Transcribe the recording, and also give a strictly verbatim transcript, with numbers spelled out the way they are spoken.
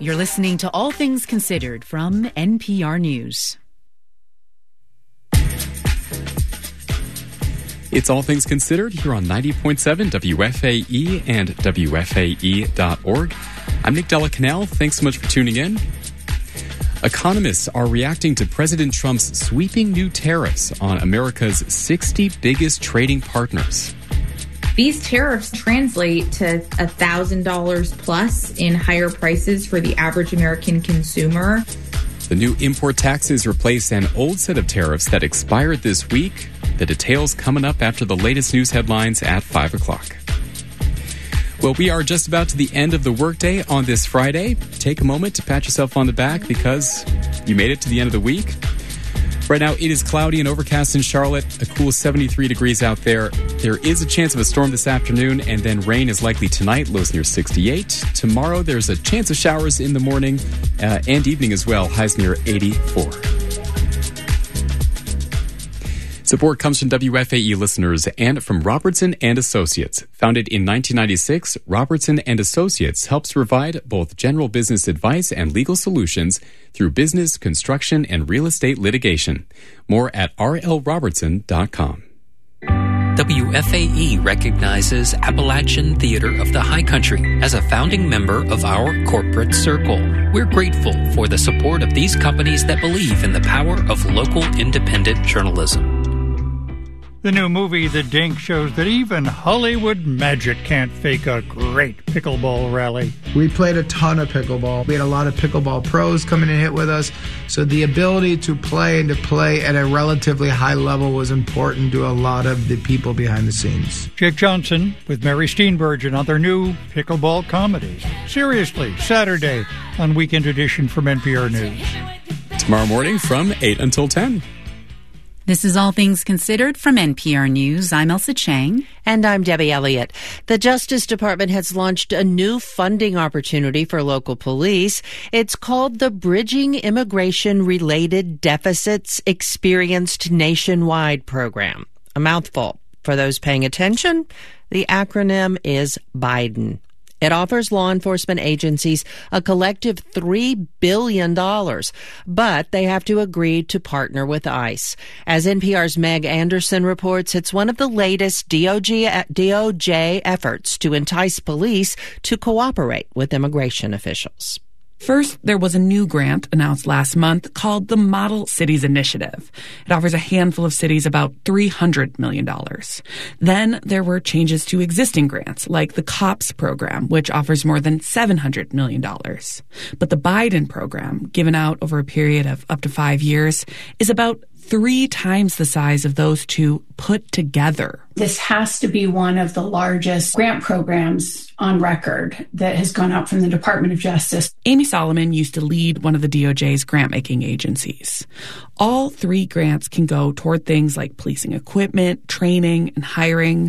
You're listening to All Things Considered from N P R News. It's All Things Considered here on ninety point seven W F A E and W F A E dot org. I'm Nick Della Canal. Thanks so much for tuning in. Economists are reacting to President Trump's sweeping new tariffs on America's sixty biggest trading partners. These tariffs translate to one thousand dollars plus in higher prices for the average American consumer. The new import taxes replace an old set of tariffs that expired this week. The details coming up after the latest news headlines at five o'clock. Well, we are just about to the end of the workday on this Friday. Take a moment to pat yourself on the back because you made it to the end of the week. Right now, it is cloudy and overcast in Charlotte, a cool seventy-three degrees out there. There is a chance of a storm this afternoon, and then rain is likely tonight, lows near sixty-eight. Tomorrow, there's a chance of showers in the morning uh, and evening as well, highs near eighty-four. Support comes from W F A E listeners and from Robertson and Associates. Founded in nineteen ninety-six, Robertson and Associates helps provide both general business advice and legal solutions through business, construction, and real estate litigation. More at r l robertson dot com. W F A E recognizes Appalachian Theater of the High Country as a founding member of our corporate circle. We're grateful for the support of these companies that believe in the power of local independent journalism. The new movie, The Dink, shows that even Hollywood magic can't fake a great pickleball rally. We played a ton of pickleball. We had a lot of pickleball pros come in and hit with us. So the ability to play and to play at a relatively high level was important to a lot of the people behind the scenes. Jake Johnson with Mary Steenburgen on their new pickleball comedy. Seriously, Saturday on Weekend Edition from N P R News. Tomorrow morning from eight until ten. This is All Things Considered from N P R News. I'm Elsa Chang. And I'm Debbie Elliott. The Justice Department has launched a new funding opportunity for local police. It's called the Bridging Immigration-Related Deficits Experienced Nationwide Program. A mouthful. For those paying attention, the acronym is Biden. It offers law enforcement agencies a collective three billion dollars, but they have to agree to partner with ICE. As N P R's Meg Anderson reports, it's one of the latest D O J, D O J efforts to entice police to cooperate with immigration officials. First, there was a new grant announced last month called the Model Cities Initiative. It offers a handful of cities about three hundred million dollars. Then there were changes to existing grants, like the COPS program, which offers more than seven hundred million dollars. But the Biden program, given out over a period of up to five years, is about three times the size of those two put together. This has to be one of the largest grant programs on record that has gone out from the Department of Justice. Amy Solomon used to lead one of the D O J's grant-making agencies. All three grants can go toward things like policing equipment, training, and hiring.